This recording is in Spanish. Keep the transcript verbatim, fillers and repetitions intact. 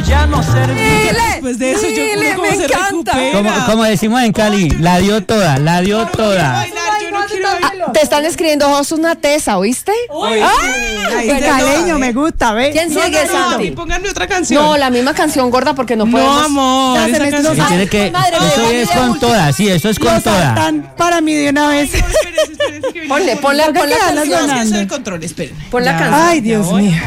ya no serví. Después de eso yo Dile, cómo me se encanta. recupera. Como, como decimos en Cali, la dio toda, la dio toda. Yo no quiero bailar. Te están escribiendo, sos una tesa, ¿oíste? Ay, Ay, caleño, me gusta, ¿ves? ¿Quién No, sigue, no, no, Santi? y pónganme otra canción. No, la misma canción, gorda, porque no No, podemos. amor, Ya se esa me- canción- Se Ay, tiene que, madre, me eso dejó es mi con último. toda, sí, eso es con Los toda. saltan para mí de una vez. Ay, no, espérense, espérense que viene Ponle, un- ponle, ¿Por qué pon la quedan las canción. sonando? Eso de control, esperen. Pon la Ya. canción. Ay, Dios mío.